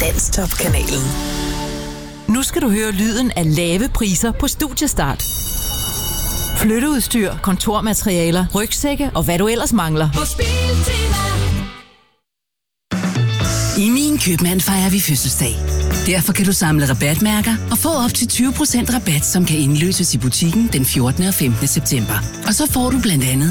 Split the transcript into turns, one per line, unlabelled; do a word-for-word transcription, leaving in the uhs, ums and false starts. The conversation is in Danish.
Danstop-kanalen. Nu skal du høre lyden af lave priser på Studiestart. Flytteudstyr, kontormaterialer, rygsække og hvad du ellers mangler.
I Min Købmand fejrer vi fødselsdag. Derfor kan du samle rabatmærker og få op til tyve procent rabat, som kan indløses i butikken den fjortende og femtende september. Og så får du blandt andet